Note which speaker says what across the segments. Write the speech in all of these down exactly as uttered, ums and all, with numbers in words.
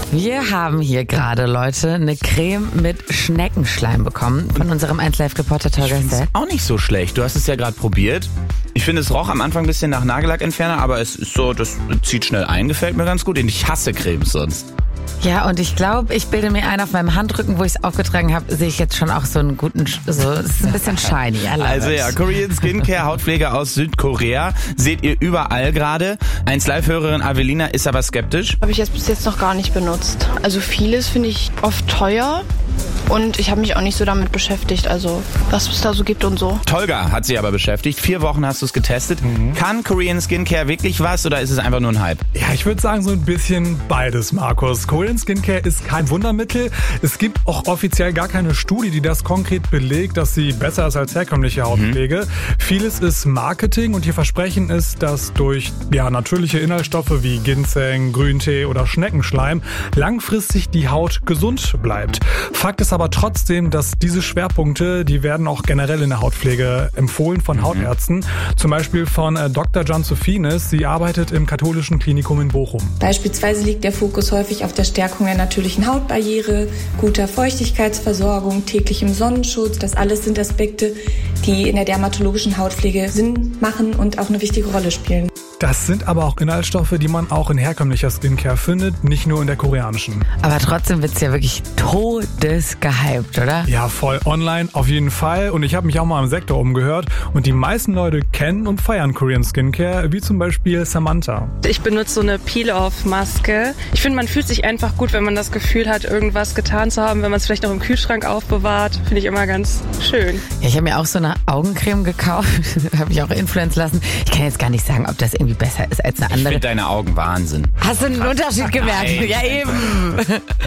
Speaker 1: Wir haben hier gerade, Leute, eine Creme mit Schneckenschleim bekommen von unserem eins Live-Reporter Tolga Seth.
Speaker 2: Auch nicht so schlecht. Du hast es ja gerade probiert. Ich finde, es roch am Anfang ein bisschen nach Nagellackentferner, aber es ist so, das zieht schnell ein, gefällt mir ganz gut. Und ich hasse Cremes sonst.
Speaker 1: Ja, und ich glaube, ich bilde mir ein, auf meinem Handrücken, wo ich es aufgetragen habe, sehe ich jetzt schon auch so einen guten, so, es ist ein bisschen shiny.
Speaker 2: Also ja, Korean Skincare, Hautpflege aus Südkorea, seht ihr überall gerade. eins Live-Hörerin Avelina ist aber skeptisch.
Speaker 3: Habe ich jetzt bis jetzt noch gar nicht benutzt. Also vieles finde ich oft teuer. Und ich habe mich auch nicht so damit beschäftigt, also was es da so gibt und so.
Speaker 2: Tolga hat sich aber beschäftigt. Vier Wochen hast du es getestet. Mhm. Kann Korean Skincare wirklich was oder ist es einfach nur ein Hype?
Speaker 4: Ja, ich würde sagen so ein bisschen beides, Markus. Korean Skincare ist kein Wundermittel. Es gibt auch offiziell gar keine Studie, die das konkret belegt, dass sie besser ist als herkömmliche Hautpflege. Mhm. Vieles ist Marketing und ihr Versprechen ist, dass durch ja, natürliche Inhaltsstoffe wie Ginseng, Grüntee oder Schneckenschleim langfristig die Haut gesund bleibt. Fakt ist aber trotzdem, dass diese Schwerpunkte, die werden auch generell in der Hautpflege empfohlen von Hautärzten. Zum Beispiel von äh, Doktor John Sophines. Sie arbeitet im katholischen Klinikum in Bochum.
Speaker 5: Beispielsweise liegt der Fokus häufig auf der Stärkung der natürlichen Hautbarriere, guter Feuchtigkeitsversorgung, täglichem Sonnenschutz. Das alles sind Aspekte, die in der dermatologischen Hautpflege Sinn machen und auch eine wichtige Rolle spielen.
Speaker 4: Das sind aber auch Inhaltsstoffe, die man auch in herkömmlicher Skincare findet, nicht nur in der koreanischen.
Speaker 1: Aber trotzdem wird's ja wirklich todesgehypt, oder?
Speaker 4: Ja, voll. Online auf jeden Fall. Und ich habe mich auch mal im Sektor umgehört. Und die meisten Leute kennen und feiern Korean Skincare, wie zum Beispiel Samantha.
Speaker 6: Ich benutze so eine Peel-Off-Maske. Ich finde, man fühlt sich einfach gut, wenn man das Gefühl hat, irgendwas getan zu haben. Wenn man es vielleicht noch im Kühlschrank aufbewahrt, finde ich immer ganz schön.
Speaker 1: Ja, ich habe mir auch so eine Augencreme gekauft. habe ich auch influenzen lassen. Ich kann jetzt gar nicht sagen, ob das irgendwie besser ist als eine andere.
Speaker 2: Ich finde deine Augen Wahnsinn.
Speaker 1: Hast du einen Unterschied gemerkt?
Speaker 2: Nein.
Speaker 1: Ja, eben.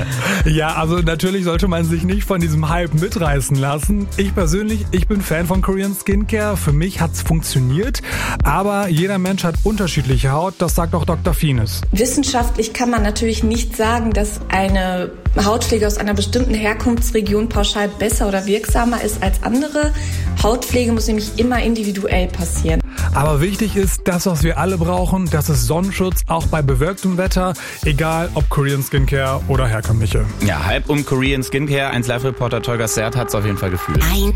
Speaker 4: Ja, also natürlich sollte man sich nicht von diesem Hype mitreißen lassen. Ich persönlich, ich bin Fan von Korean Skincare. Für mich hat's funktioniert. Aber jeder Mensch hat unterschiedliche Haut. Das sagt auch Doktor Fines.
Speaker 5: Wissenschaftlich kann man natürlich nicht sagen, dass eine Hautpflege aus einer bestimmten Herkunftsregion pauschal besser oder wirksamer ist als andere. Hautpflege muss nämlich immer individuell passieren.
Speaker 4: Aber wichtig ist, das, was wir alle brauchen, das ist Sonnenschutz, auch bei bewölktem Wetter, egal ob Korean Skincare oder herkömmliche.
Speaker 2: Ja, Hype um Korean Skincare. eins Live-Reporter Tolga Seth hat es auf jeden Fall gefühlt.